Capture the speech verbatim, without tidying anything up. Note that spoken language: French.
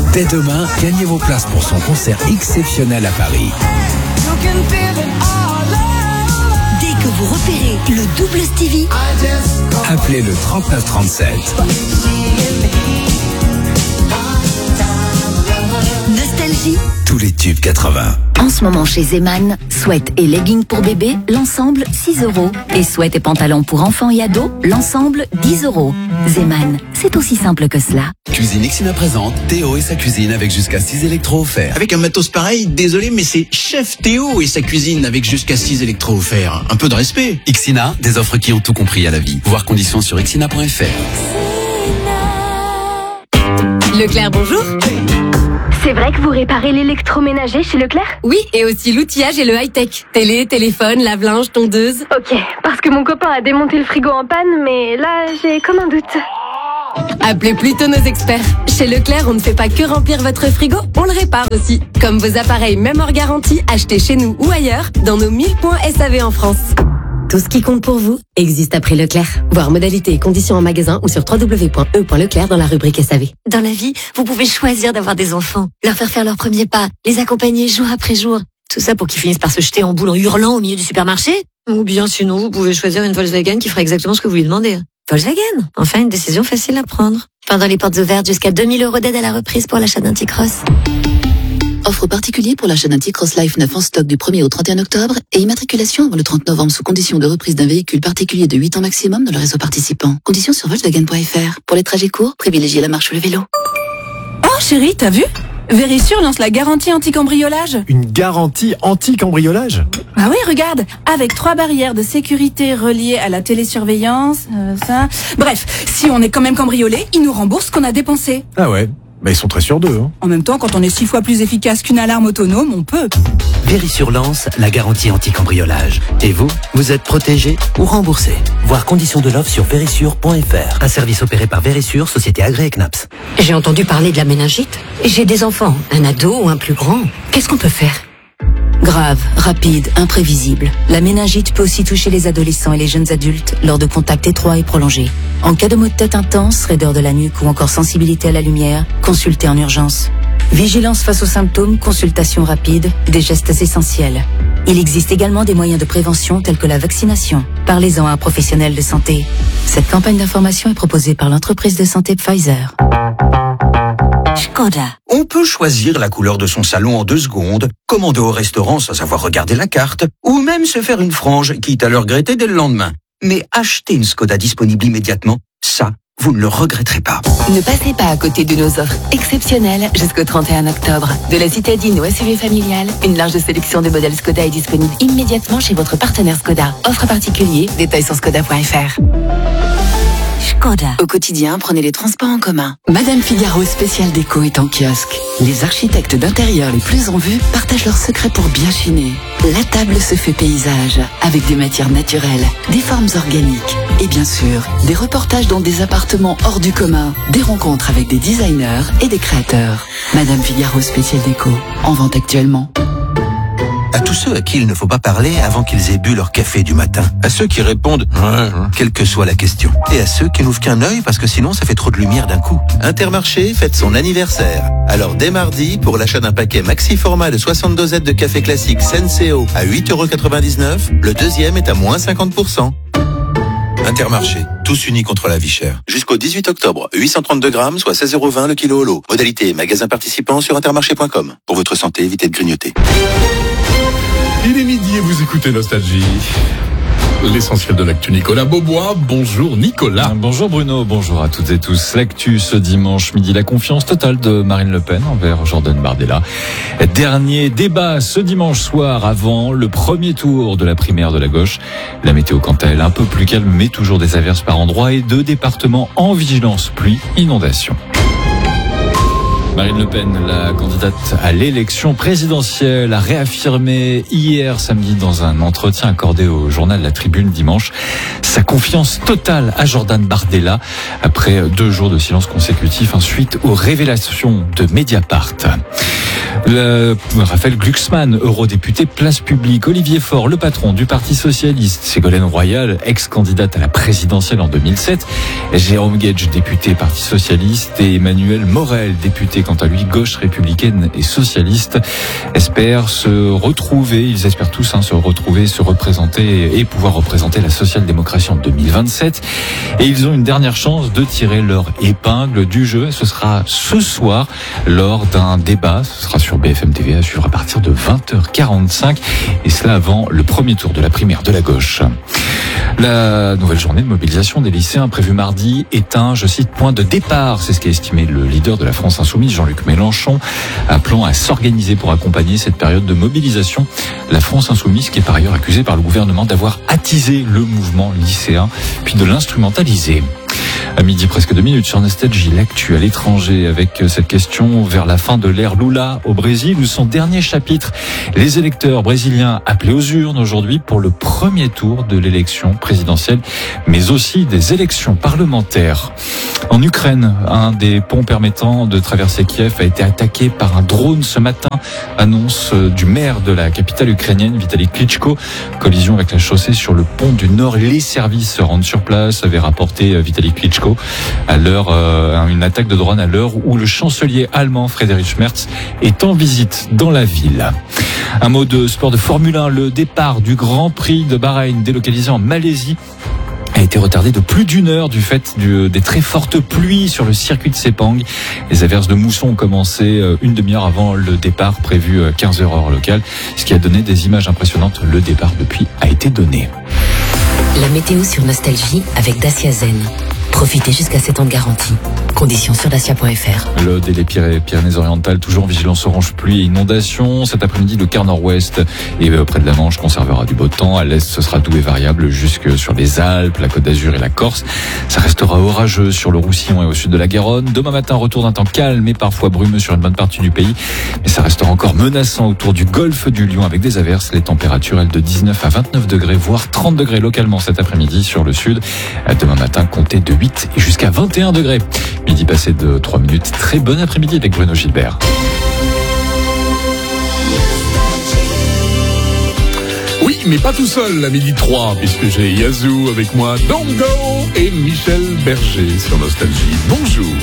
Dès demain, gagnez vos places pour son concert exceptionnel à Paris. Dès que vous repérez le double Stevie, appelez le trente-neuf trente-sept. Nostalgie. Tous les tubes quatre-vingts. En ce moment chez Zeman, sweat et leggings pour bébé, l'ensemble six euros. Et sweat et pantalons pour enfants et ados, l'ensemble dix euros. Zeman, c'est aussi simple que cela. Cuisine Ixina présente Théo et sa cuisine avec jusqu'à six électros offerts. Avec un matos pareil, désolé, mais c'est Chef Théo et sa cuisine avec jusqu'à six électros offerts. Un peu de respect. Ixina, des offres qui ont tout compris à la vie. Voir conditions sur ixina point f r. Leclerc, bonjour. C'est vrai que vous réparez l'électroménager chez Leclerc ? Oui, et aussi l'outillage et le high-tech. Télé, téléphone, lave-linge, tondeuse. Ok, parce que mon copain a démonté le frigo en panne, mais là, j'ai comme un doute. Appelez plutôt nos experts. Chez Leclerc, on ne fait pas que remplir votre frigo, on le répare aussi. Comme vos appareils, même hors garantie, achetés chez nous ou ailleurs, dans nos mille points S A V en France. Tout ce qui compte pour vous existe après Leclerc. Voir modalités et conditions en magasin ou sur w w w point e point leclerc dans la rubrique S A V. Dans la vie, vous pouvez choisir d'avoir des enfants, leur faire faire leurs premiers pas, les accompagner jour après jour. Tout ça pour qu'ils finissent par se jeter en boule en hurlant au milieu du supermarché. Ou bien sinon, vous pouvez choisir une Volkswagen qui fera exactement ce que vous lui demandez. Volkswagen, enfin une décision facile à prendre. Pendant les portes ouvertes, jusqu'à deux mille euros d'aide à la reprise pour l'achat d'un T-Cross. Offre particulier pour l'achat d'un T-Cross Life neuf en stock du premier au trente et un octobre et immatriculation avant le trente novembre sous condition de reprise d'un véhicule particulier de huit ans maximum dans le réseau participant. Conditions sur Volkswagen point f r. Pour les trajets courts, privilégiez la marche ou le vélo. Oh chérie, t'as vu ? Vérissure lance la garantie anti-cambriolage. Une garantie anti-cambriolage ? Ah oui, regarde, avec trois barrières de sécurité reliées à la télésurveillance, euh, ça... Bref, si on est quand même cambriolé, ils nous remboursent ce qu'on a dépensé. Ah ouais, bah ils sont très sûrs d'eux. Hein. En même temps, quand on est six fois plus efficace qu'une alarme autonome, on peut. Vérissure lance la garantie anti-cambriolage. Et vous, vous êtes protégé ou remboursé. Voir conditions de l'offre sur vérissure point f r. Un service opéré par Vérissure, société agréée C N A P S. J'ai entendu parler de la méningite. J'ai des enfants, un ado ou un plus grand. Qu'est-ce qu'on peut faire ? Grave, rapide, imprévisible. La méningite peut aussi toucher les adolescents et les jeunes adultes lors de contacts étroits et prolongés. En cas de maux de tête intense, raideur de la nuque ou encore sensibilité à la lumière, consultez en urgence. Vigilance face aux symptômes, consultation rapide, des gestes essentiels. Il existe également des moyens de prévention tels que la vaccination. Parlez-en à un professionnel de santé. Cette campagne d'information est proposée par l'entreprise de santé Pfizer. Skoda. On peut choisir la couleur de son salon en deux secondes, commander au restaurant sans avoir regardé la carte, ou même se faire une frange, quitte à le regretter dès le lendemain. Mais acheter une Skoda disponible immédiatement, ça, vous ne le regretterez pas. Ne passez pas à côté de nos offres exceptionnelles jusqu'au trente et un octobre. De la citadine au S U V familial, une large sélection de modèles Skoda est disponible immédiatement chez votre partenaire Skoda. Offre particulier, détails sur skoda point f r. Skoda. Au quotidien, prenez les transports en commun. Madame Figaro Spécial Déco est en kiosque. Les architectes d'intérieur les plus en vue partagent leurs secrets pour bien chiner. La table se fait paysage, avec des matières naturelles, des formes organiques et bien sûr, des reportages dans des appartements hors du commun, des rencontres avec des designers et des créateurs. Madame Figaro Spécial Déco, en vente actuellement. À tous ceux à qui il ne faut pas parler avant qu'ils aient bu leur café du matin. À ceux qui répondent « quelle que soit la question ». Et à ceux qui n'ouvrent qu'un œil parce que sinon ça fait trop de lumière d'un coup. Intermarché fête son anniversaire. Alors dès mardi, pour l'achat d'un paquet maxi format de soixante dosettes de café classique Senseo à huit euros quatre-vingt-dix-neuf, le deuxième est à moins cinquante pour cent. Intermarché, tous unis contre la vie chère. Jusqu'au dix-huit octobre, huit cent trente-deux grammes, soit seize euros vingt le kilo au lot. Modalité magasin participant sur intermarché point com. Pour votre santé, évitez de grignoter. Il est midi et vous écoutez Nostalgie. L'essentiel de l'actu, Nicolas Beaubois. Bonjour Nicolas. Bonjour Bruno, bonjour à toutes et tous. L'actu ce dimanche midi, la confiance totale de Marine Le Pen envers Jordan Bardella. Dernier débat ce dimanche soir avant le premier tour de la primaire de la gauche. La météo quant à elle un peu plus calme mais toujours des averses par endroits et deux départements en vigilance pluie, inondation. Marine Le Pen, la candidate à l'élection présidentielle, a réaffirmé hier samedi dans un entretien accordé au journal La Tribune dimanche sa confiance totale à Jordan Bardella après deux jours de silence consécutif suite aux révélations de Mediapart. Le, Raphaël Glucksmann, eurodéputé Place Publique. Olivier Faure, le patron du Parti Socialiste. Ségolène Royal, ex-candidate à la présidentielle en deux mille sept. Jérôme Guedj, député Parti Socialiste. Et Emmanuel Morel, député quant à lui gauche républicaine et socialiste, espèrent se retrouver, ils espèrent tous hein, se retrouver, se représenter et pouvoir représenter la social-démocratie en deux mille vingt-sept. Et ils ont une dernière chance de tirer leur épingle du jeu. Ce sera ce soir lors d'un débat. Ce sera sur B F M T V à suivre à partir de vingt heures quarante-cinq. Et cela avant le premier tour de la primaire de la gauche. La nouvelle journée de mobilisation des lycéens prévue mardi est un, je cite, point de départ. C'est ce qu'a estimé le leader de la France Insoumise, Jean-Luc Mélenchon, appelant à s'organiser pour accompagner cette période de mobilisation. La France Insoumise qui est par ailleurs accusée par le gouvernement d'avoir attisé le mouvement lycéen, puis de l'instrumentaliser. À midi, presque deux minutes sur Nostalgie, l'actu à l'étranger avec cette question vers la fin de l'ère Lula au Brésil où son dernier chapitre, les électeurs brésiliens appelés aux urnes aujourd'hui pour le premier tour de l'élection présidentielle, mais aussi des élections parlementaires. En Ukraine, un des ponts permettant de traverser Kiev a été attaqué par un drone ce matin, annonce du maire de la capitale ukrainienne, Vitali Klitschko. Collision avec la chaussée sur le pont du Nord. Les services se rendent sur place, avait rapporté Vitali Klitschko. À l'heure, euh, une attaque de drone à l'heure où le chancelier allemand Friedrich Merz est en visite dans la ville. Un mot de sport de Formule un, le départ du Grand Prix de Bahreïn délocalisé en Malaisie a été retardé de plus d'une heure du fait du, des très fortes pluies sur le circuit de Sepang. Les averses de mousson ont commencé une demi-heure avant le départ prévu quinze heures heure locale, ce qui a donné des images impressionnantes. Le départ depuis a été donné. La météo sur Nostalgie avec Dacia Zen. Profitez jusqu'à sept ans de garantie. Conditions sur dacia point f r. L'Aude et les Pyrénées-Orientales, toujours en vigilance orange pluie et inondation. Cet après-midi, le quart nord-ouest et près de la Manche conservera du beau temps. À l'est, ce sera doux et variable jusque sur les Alpes, la Côte d'Azur et la Corse. Ça restera orageux sur le Roussillon et au sud de la Garonne. Demain matin, retour d'un temps calme et parfois brumeux sur une bonne partie du pays. Mais ça restera encore menaçant autour du golfe du Lion avec des averses. Les températures, elles, de dix-neuf à vingt-neuf degrés, voire trente degrés localement cet après-midi sur le sud. Demain matin, comptez de huit et jusqu'à vingt et un degrés. Midi passé de trois minutes. Très bon après-midi avec Bruno Gilbert. Oui, mais pas tout seul à midi trois, puisque j'ai Yazoo avec moi, Dongo et Michel Berger sur Nostalgie. Bonjour.